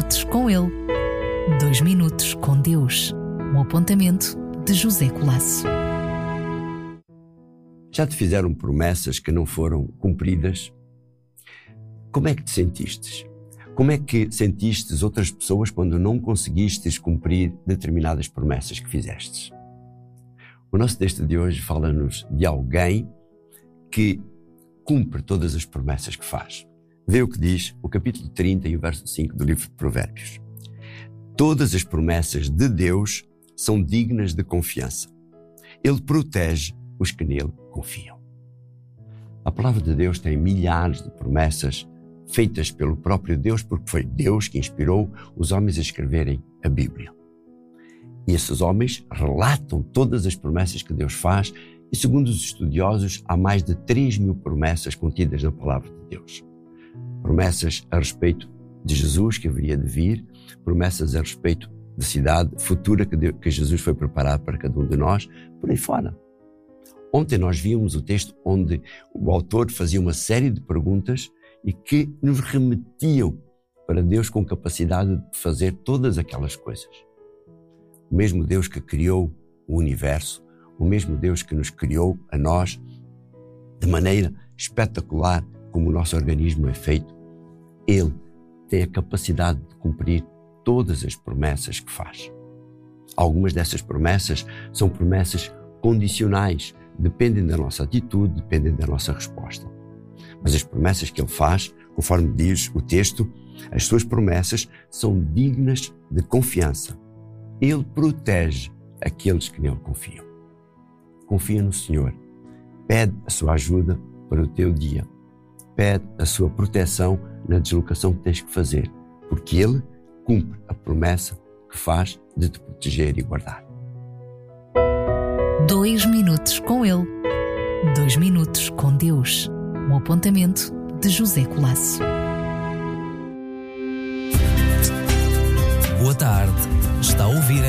minutos com ele. 2 minutos com Deus. Um apontamento de José Colasso. Já te fizeram promessas que não foram cumpridas? Como é que te sentistes? Como é que sentistes outras pessoas quando não conseguistes cumprir determinadas promessas que fizestes? O nosso texto de hoje fala-nos de alguém que cumpre todas as promessas que faz. Vê o que diz o capítulo 30 e o verso 5 do livro de Provérbios. Todas as promessas de Deus são dignas de confiança. Ele protege os que nele confiam. A palavra de Deus tem milhares de promessas feitas pelo próprio Deus, porque foi Deus que inspirou os homens a escreverem a Bíblia. E esses homens relatam todas as promessas que Deus faz e, segundo os estudiosos, há mais de 3.000 promessas contidas na palavra de Deus. Promessas a respeito de Jesus que haveria de vir, promessas a respeito da cidade futura que Jesus foi preparar para cada um de nós, por aí fora. Ontem nós vimos o texto onde o autor fazia uma série de perguntas e que nos remetiam para Deus com capacidade de fazer todas aquelas coisas. O mesmo Deus que criou o universo, o mesmo Deus que nos criou a nós de maneira espetacular como o nosso organismo é feito, Ele tem a capacidade de cumprir todas as promessas que faz. Algumas dessas promessas são promessas condicionais, dependem da nossa atitude, dependem da nossa resposta. Mas as promessas que Ele faz, conforme diz o texto, as suas promessas são dignas de confiança. Ele protege aqueles que nele confiam. Confia no Senhor. Pede a sua ajuda para o teu dia. Pede a sua proteção na deslocação que tens que fazer, porque Ele cumpre a promessa que faz de te proteger e guardar. 2 minutos com ele. 2 minutos com Deus. Um apontamento de José Colasso. Boa tarde. Está a ouvir